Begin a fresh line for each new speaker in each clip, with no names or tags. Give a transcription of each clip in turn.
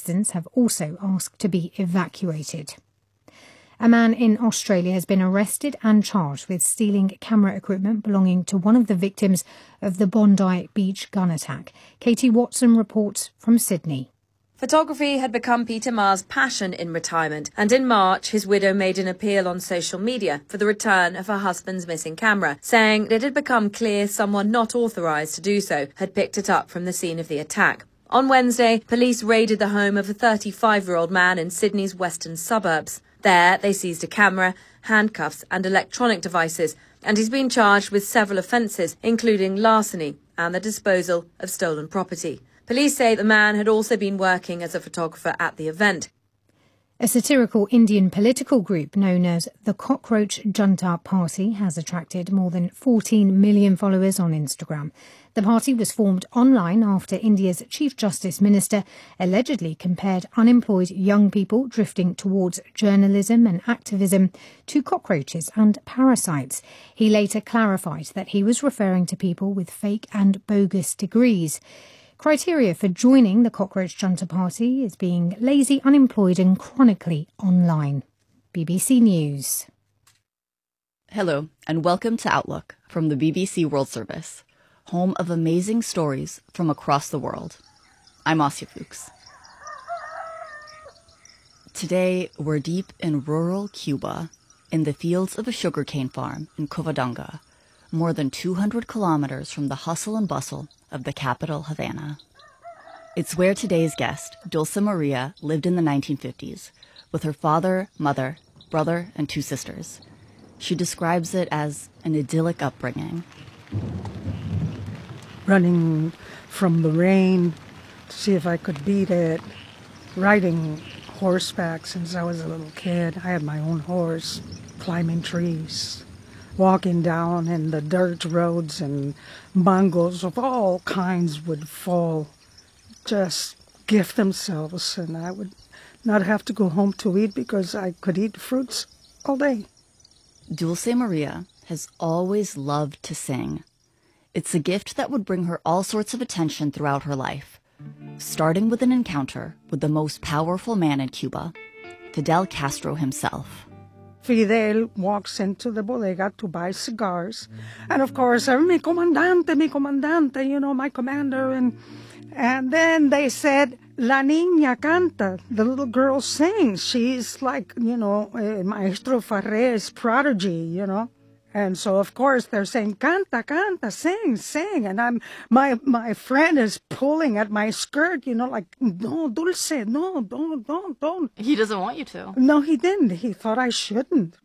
citizens have also asked to be evacuated. A man in Australia has been arrested and charged with stealing camera equipment belonging to one of the victims of the Bondi Beach gun attack. Katie Watson reports from Sydney.
Photography had become Peter Ma's passion in retirement, and in March his widow made an appeal on social media for the return of her husband's missing camera, saying it had become clear someone not authorised to do so had picked it up from the scene of the attack. On Wednesday, police raided the home of a 35-year-old man in Sydney's western suburbs. There, they seized a camera, handcuffs and electronic devices, and he's been charged with several offences, including larceny and the disposal of stolen property. Police say the man had also been working as a photographer at the event.
A satirical Indian political group known as the Cockroach Junta Party has attracted more than 14 million followers on Instagram. The party was formed online after India's Chief Justice Minister allegedly compared unemployed young people drifting towards journalism and activism to cockroaches and parasites. He later clarified that he was referring to people with fake and bogus degrees. Criteria for joining the Cockroach Junta Party is being lazy, unemployed and chronically online. BBC News.
Hello, and welcome to Outlook from the BBC World Service, home of amazing stories from across the world. I'm Asya Fuchs. Today, we're deep in rural Cuba, in the fields of a sugarcane farm in Covadonga, more than 200 kilometers from the hustle and bustle of the capital, Havana. It's where today's guest, Dulce Maria, lived in the 1950s, with her father, mother, brother, and 2 sisters. She describes it as an idyllic upbringing.
Running from the rain to see if I could beat it, riding horseback since I was a little kid. I had my own horse, climbing trees, walking down in the dirt roads, and mangos of all kinds would fall, just gift themselves, and I would not have to go home to eat because I could eat fruits all day.
Dulce Maria has always loved to sing. It's a gift that would bring her all sorts of attention throughout her life, starting with an encounter with the most powerful man in Cuba, Fidel Castro himself.
Fidel walks into the bodega to buy cigars. And of course, mi comandante, you know, my commander. And then they said, La niña canta, the little girl sings. She's like, you know, Maestro Farré's prodigy, you know. And so, of course, they're saying, canta, canta, sing, sing. And my friend is pulling at my skirt, you know, like, no, Dulce, no, don't.
He doesn't want you to.
No, he didn't. He thought I shouldn't.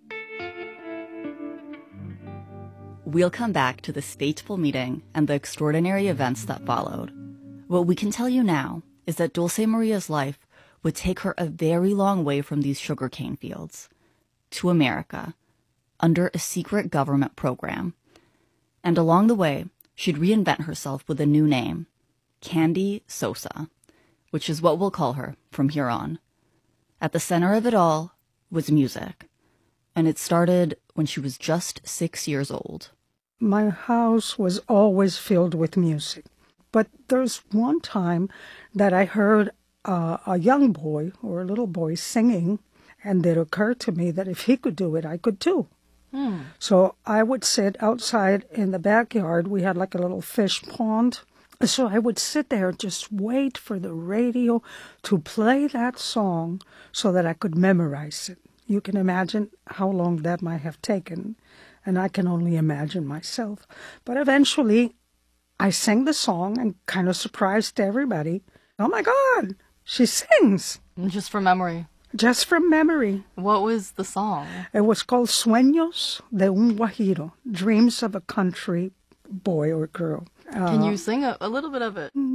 We'll come back to the fateful meeting and the extraordinary events that followed. What we can tell you now is that Dulce Maria's life would take her a very long way from these sugarcane fields to America, under a secret government program. And along the way, she'd reinvent herself with a new name, Candy Sosa, which is what we'll call her from here on. At the center of it all was music, and it started when she was just 6 years old.
My house was always filled with music, but there's one time that I heard a young boy or a little boy singing, and it occurred to me that if he could do it, I could too. So I would sit outside in the backyard. We had like a little fish pond. So I would sit there, just wait for the radio to play that song so that I could memorize it. You can imagine how long that might have taken, and I can only imagine myself. But eventually, I sang the song and kind of surprised everybody. Oh my God, she sings.
Just from memory.
Just from memory.
What was the song?
It was called Sueños de un Guajiro, Dreams of a Country Boy or Girl.
Can you sing a little bit of it?